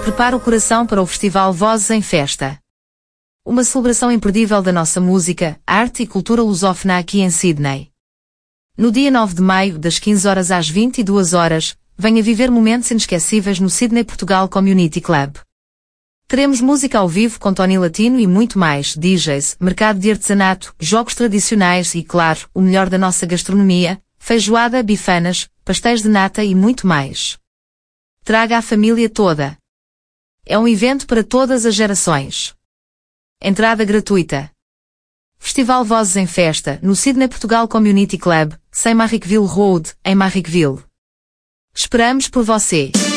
Prepara o coração para o Festival Vozes em Festa. Uma celebração imperdível da nossa música, arte e cultura lusófona aqui em Sydney. No dia 9 de maio, das 15 horas às 22 horas, venha viver momentos inesquecíveis no Sydney Portugal Community Club. Teremos música ao vivo com Tony Latino e muito mais, DJs, mercado de artesanato, jogos tradicionais e, claro, o melhor da nossa gastronomia, feijoada, bifanas, pastéis de nata e muito mais. Traga a família toda. É um evento para todas as gerações. Entrada gratuita. Festival Vozes em Festa, no Sydney Portugal Community Club, 100 Marrickville Road, em Marrickville. Esperamos por você!